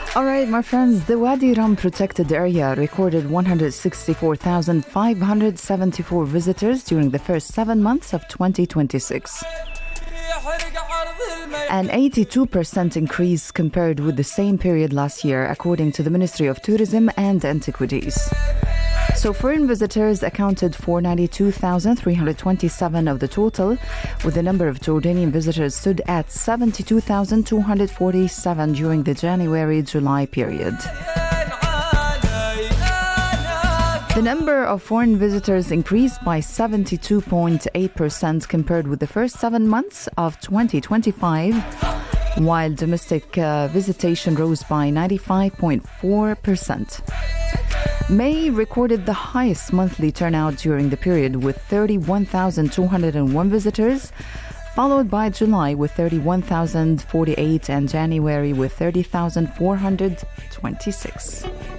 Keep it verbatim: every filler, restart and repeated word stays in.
All right, my friends, the Wadi Rum protected area recorded one hundred sixty-four thousand five hundred seventy-four visitors during the first seven months of twenty twenty-six. An eighty-two percent increase compared with the same period last year, according to the Ministry of Tourism and Antiquities. So foreign visitors accounted for ninety-two thousand three hundred twenty-seven of the total, with the number of Jordanian visitors stood at seventy-two thousand two hundred forty-seven during the January-July period. The number of foreign visitors increased by seventy-two point eight percent compared with the first seven months of twenty twenty-five, while domestic uh, visitation rose by ninety-five point four percent. May recorded the highest monthly turnout during the period with thirty-one thousand two hundred one visitors, followed by July with thirty-one thousand forty-eight and January with thirty thousand four hundred twenty-six.